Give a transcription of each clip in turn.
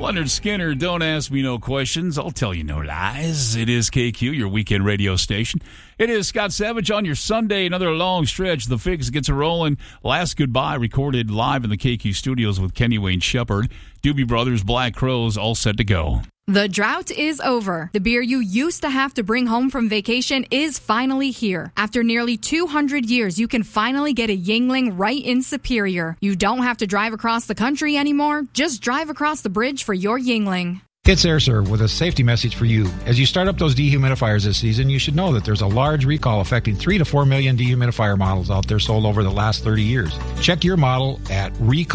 Leonard Skinner, don't ask me no questions. I'll tell you no lies. It is KQ, your weekend radio station. It is Scott Savage on your Sunday. Another long stretch. The Fix gets a rolling. Last Goodbye recorded live in the KQ studios with Kenny Wayne Shepherd. Doobie Brothers, Black Crowes, all set to go. The drought is over. The beer you used to have to bring home from vacation is finally here. After nearly 200 years, you can finally get a Yuengling right in Superior. You don't have to drive across the country anymore. Just drive across the bridge for your Yuengling. It's AirServe with a safety message for you. As you start up those dehumidifiers this season, you should know that there's a large recall affecting 3 to 4 million dehumidifier models out there sold over the last 30 years. Check your model at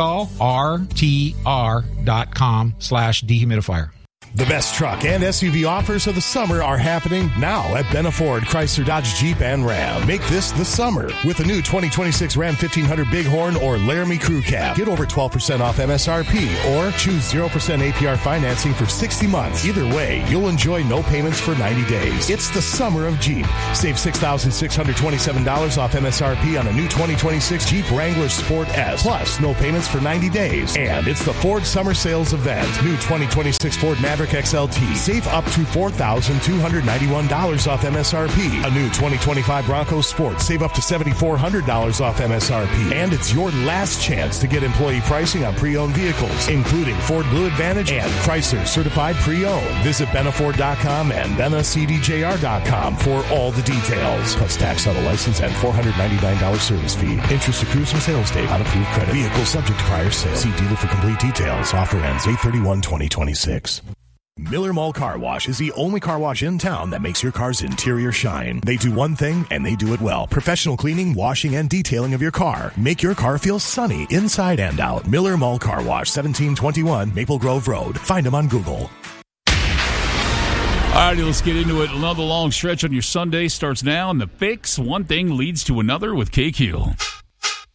recallrtr.com/dehumidifier. The best truck and SUV offers of the summer are happening now at Benna Ford, Chrysler, Dodge, Jeep, and Ram. Make this the summer with a new 2026 Ram 1500 Bighorn or Laramie Crew Cab. Get over 12% off MSRP or choose 0% APR financing for 60 months. Either way, you'll enjoy no payments for 90 days. It's the summer of Jeep. Save $6,627 off MSRP on a new 2026 Jeep Wrangler Sport S. Plus, no payments for 90 days. And it's the Ford Summer Sales Event. New 2026 Ford Maverick XLT. Save up to $4,291 off MSRP. A new 2025 Bronco Sport. Save up to $7,400 off MSRP. And it's your last chance to get employee pricing on pre-owned vehicles, including Ford Blue Advantage and Chrysler Certified Pre-Owned. Visit BennaFord.com and BennaCDJR.com for all the details. Plus tax, auto license, and $499 service fee. Interest accrues from sales date on approved credit. Vehicle subject to prior sale. See dealer for complete details. Offer ends 8/31/2026. Miller Mall Car Wash is the only car wash in town that makes your car's interior shine. They do one thing, and they do it well. Professional cleaning, washing, and detailing of your car. Make your car feel sunny inside and out. Miller Mall Car Wash, 1721 Maple Grove Road. Find them on Google. All righty, let's get into it. Another long stretch on your Sunday starts now, and The Fix. One thing leads to another with KQ.